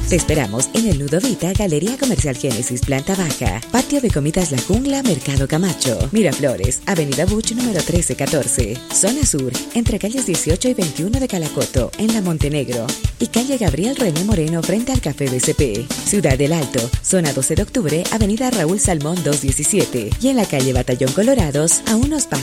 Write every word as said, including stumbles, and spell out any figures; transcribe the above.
Te esperamos en el Nudo Vita, Galería Comercial Génesis, planta baja. Patio de Comidas La Jungla, Mercado Camacho. Miraflores, Avenida Buch número trece catorce. Zona Sur, entre calles dieciocho y veintiuno de Calacoto, en La Montenegro. Y calle Gabriel René Moreno, frente al Café B C P. Ciudad del Alto, zona doce de octubre, Avenida Raúl Salmón doscientos diecisiete. Y en la calle Batallón Colorados, a unos pasos